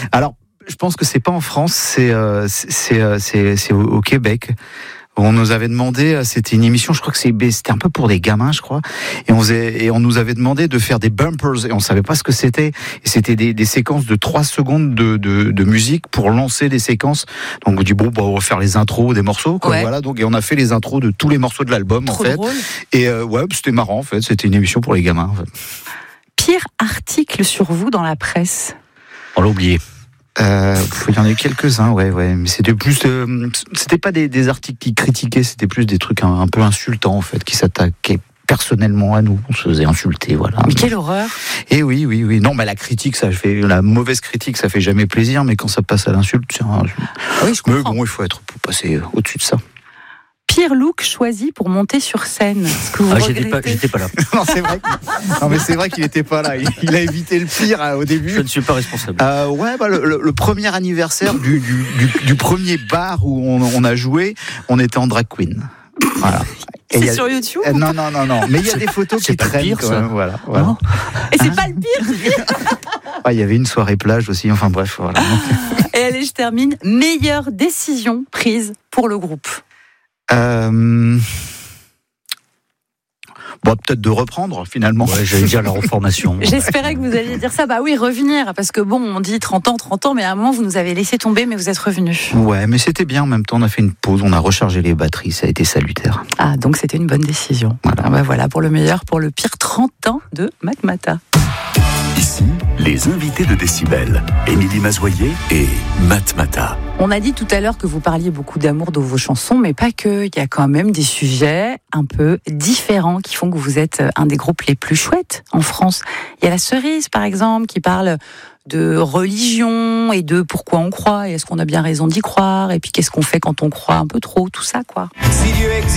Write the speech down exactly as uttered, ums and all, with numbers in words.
Alors, je pense que c'est pas en France, c'est euh, c'est c'est, c'est, c'est au, au Québec. On nous avait demandé, c'était une émission, je crois que c'est, c'était un peu pour des gamins, je crois, et on, faisait, et on nous avait demandé de faire des bumpers, et on savait pas ce que c'était, et c'était des, des séquences de trois secondes de, de, de musique pour lancer des séquences. Donc on dit bon, bah, on va faire les intros des morceaux, quoi, ouais. voilà. Donc et on a fait les intros de tous les morceaux de l'album, Trop en fait. Drôle. Et euh, ouais, c'était marrant, en fait. C'était une émission pour les gamins. En fait. Pire article sur vous dans la presse. On l'a oublié. Euh, il y en a eu quelques-uns, ouais, ouais, mais c'était plus, euh, c'était pas des, des articles qui critiquaient, c'était plus des trucs un, un peu insultants en fait, qui s'attaquaient personnellement à nous, on se faisait insulter, voilà. Mais quelle horreur. Et oui, oui, oui, non, mais la critique, ça fait, la mauvaise critique, ça fait jamais plaisir, mais quand ça passe à l'insulte, c'est un... Oui, je comprends. Mais bon, il faut être, pour passer au-dessus de ça. Pire look choisi pour monter sur scène. Est-ce que vous Ah, regrettez ? j'étais pas, j'étais pas là. non, c'est vrai. Que... non, mais c'est vrai qu'il était pas là. Il, il a évité le pire hein, au début. Je ne suis pas responsable. Euh, ouais, bah, le, le, le premier anniversaire du, du, du, du premier bar où on, on a joué, on était en drag queen. Voilà. Et c'est a... sur YouTube euh, Non, non, non, non. Mais il y a des photos c'est qui pas traînent pire, quand ça. même. Voilà. voilà. Non. Et c'est pas le pire. Ah, il y avait une soirée plage aussi. Enfin bref, voilà. Et allez, je termine. Meilleure décision prise pour le groupe. Euh... Bon, peut-être de reprendre finalement. Ouais, j'allais dire la reformation. J'espérais que vous alliez dire ça. Bah oui, revenir. Parce que bon, on dit trente ans, trente ans, mais à un moment, vous nous avez laissé tomber, mais vous êtes revenus. Ouais, mais c'était bien. En même temps, on a fait une pause, on a rechargé les batteries. Ça a été salutaire. Ah, donc c'était une bonne décision. Voilà. Ah bah voilà, pour le meilleur, pour le pire, trente ans de Matmata. Ici, les invités de Décibel, Émilie Mazoyer et Matmata. On a dit tout à l'heure que vous parliez beaucoup d'amour dans vos chansons, mais pas que. Il y a quand même des sujets un peu différents qui font que vous êtes un des groupes les plus chouettes en France. Il y a La Cerise, par exemple, qui parle de religion et de pourquoi on croit et est-ce qu'on a bien raison d'y croire et puis qu'est-ce qu'on fait quand on croit un peu trop, tout ça, quoi.